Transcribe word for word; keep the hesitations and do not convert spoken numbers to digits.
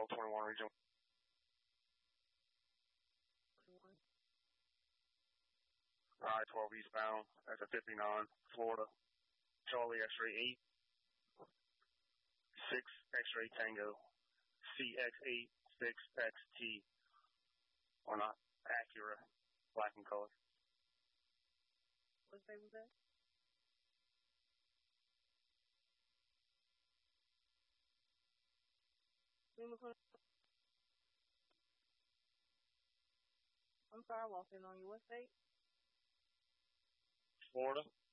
twenty-one region. I twelve eastbound. That's a fifty-nine, Florida. Charlie X-ray eight. six X-ray Tango. C X eight six X T. On a Acura, black and color. What day was that? I'm sorry, I walked in on you. What state? Florida.